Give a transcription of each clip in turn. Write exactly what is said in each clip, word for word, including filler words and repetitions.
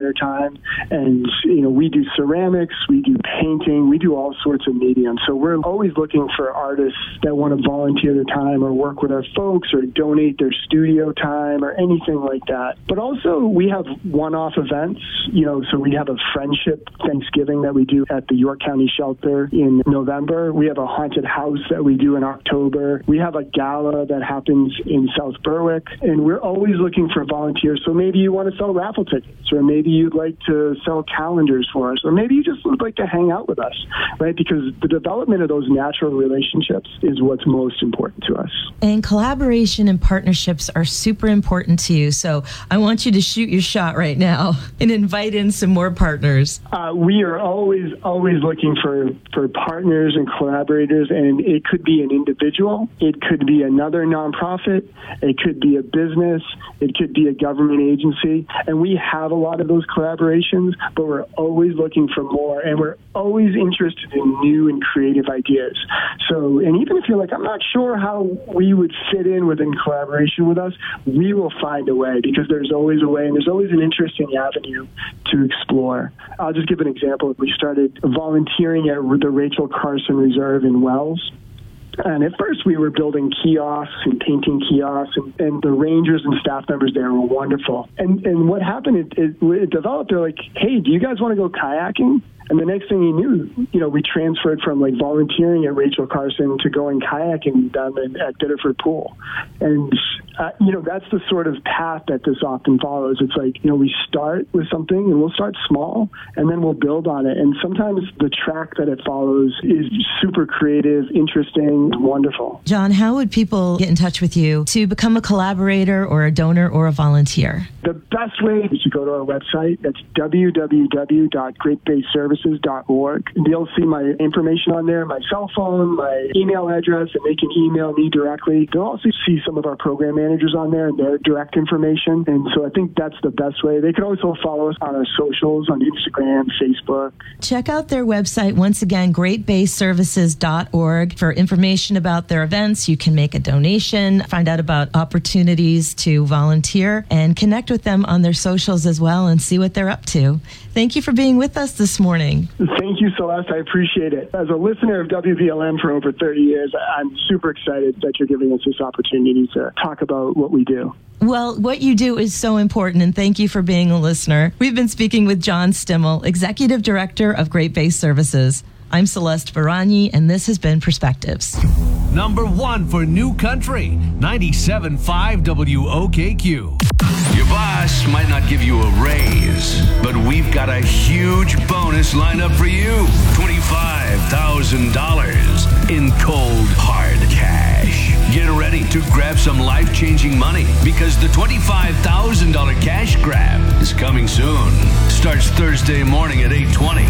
their time. And, you know, we do ceramics, we do painting, we do all sorts of mediums. So we're always looking for artists that want to volunteer their time or work with our folks or donate their studio time or anything like that. But also we have one-off events, you know, so we have a friendship Thanksgiving that we do at the York County Shelter in November. We have a haunted house that we do in October. We have a gala that happens in South Berwick, and we're always looking for volunteers. So maybe you want to sell raffle tickets, or maybe you'd like to sell calendars for us, or maybe you just would like to hang out with us, right? Because the development of those natural relationships is what's most important to us. And collaboration and partnerships are super important to you. So I want you to shoot your shot right now and invite in some more partners. Uh, we are always, always looking for, for partners and collaborators, and it could be an individual, it could be another nonprofit, it could be a business, it could be a government agency, and we have a lot of those collaborations, but we're always looking for more, and we're always interested in new and creative ideas. So, and even if you're like, I'm not sure how we would fit in within collaboration with us, we will find a way, because there's always a way, and there's always an interesting avenue to explore. I'll just give an example. We started volunteering at the Rachel Carson Reserve in Wells. And at first we were building kiosks and painting kiosks, and, and the rangers and staff members there were wonderful. And and what happened, it, it, it developed, they're like, hey, do you guys want to go kayaking? And the next thing you knew, you know, we transferred from like volunteering at Rachel Carson to going kayaking down at Biddeford Pool. And, uh, you know, that's the sort of path that this often follows. It's like, you know, we start with something and we'll start small and then we'll build on it. And sometimes the track that it follows is super creative, interesting, wonderful. John, how would people get in touch with you to become a collaborator or a donor or a volunteer? The best way is to go to our website. That's w w w dot great bay services dot org. They'll see my information on there, my cell phone, my email address, and they can email me directly. They'll also see some of our program managers on there and their direct information. And so I think that's the best way. They can also follow us on our socials, on Instagram, Facebook. Check out their website, once again, great bay services dot org, for information about their events. You can make a donation, find out about opportunities to volunteer, and connect with them on their socials as well and see what they're up to. Thank you for being with us this morning. Thank you, Celeste. I appreciate it. As a listener of W B L M for over thirty years, I'm super excited that you're giving us this opportunity to talk about what we do. Well, what you do is so important, and thank you for being a listener. We've been speaking with John Stimmel, Executive Director of Great Bay Services. I'm Celeste Varani, and this has been Perspectives. Number one for New Country, ninety-seven point five W O K Q. Your boss might not give you a raise, but we've got a huge bonus lined up for you. twenty-five thousand dollars in cold, hard cash. Get ready to grab some life-changing money, because the twenty-five thousand dollars cash grab is coming soon. Starts Thursday morning at eight twenty.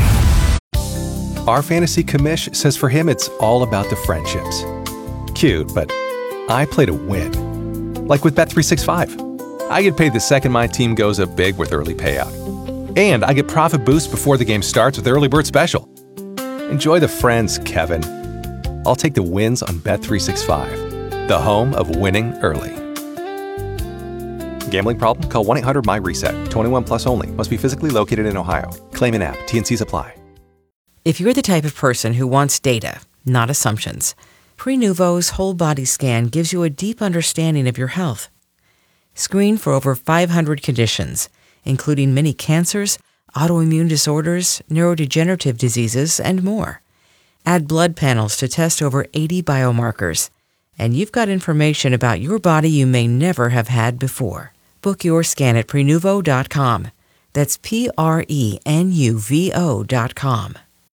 Our fantasy commish says for him it's all about the friendships. Cute, but I play to win. Like with Bet three sixty-five. I get paid the second my team goes up big with early payout. And I get profit boost before the game starts with Early Bird Special. Enjoy the friends, Kevin. I'll take the wins on Bet three sixty-five, the home of winning early. Gambling problem? Call one eight hundred M Y RESET. twenty-one plus only. Must be physically located in Ohio. Claim an app. T and Cs apply. If you're the type of person who wants data, not assumptions, Prenuvo's whole body scan gives you a deep understanding of your health. Screen for over five hundred conditions, including many cancers, autoimmune disorders, neurodegenerative diseases, and more. Add blood panels to test over eighty biomarkers, and you've got information about your body you may never have had before. Book your scan at Prenuvo dot com. That's P R E N U V O dot com.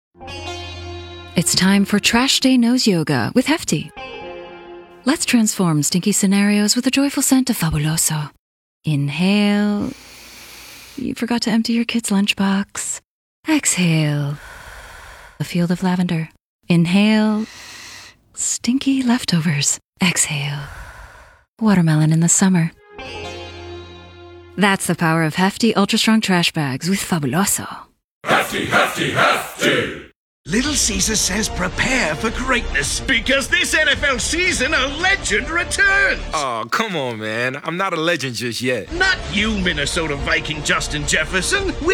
It's time for Trash Day Nose Yoga with Hefty. Let's transform stinky scenarios with a joyful scent of Fabuloso. Inhale. You forgot to empty your kid's lunchbox. Exhale. A field of lavender. Inhale. Stinky leftovers. Exhale. Watermelon in the summer. That's the power of Hefty Ultra Strong Trash Bags with Fabuloso. Hefty, hefty, hefty! Little Caesar says prepare for greatness. Because this N F L season, a legend returns. Oh, come on, man. I'm not a legend just yet. Not you, Minnesota Viking Justin Jefferson.